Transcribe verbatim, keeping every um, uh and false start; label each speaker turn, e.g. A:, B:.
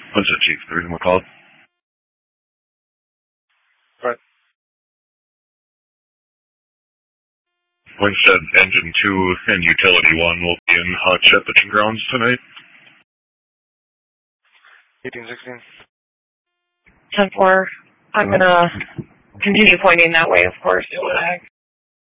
A: What's it, Chief? The reason we called?
B: Right.
A: Winstead Engine two and Utility one will be in hot ship pitching grounds tonight.
B: eighteen sixteen.
C: ten four. I'm going to continue pointing that way, of course.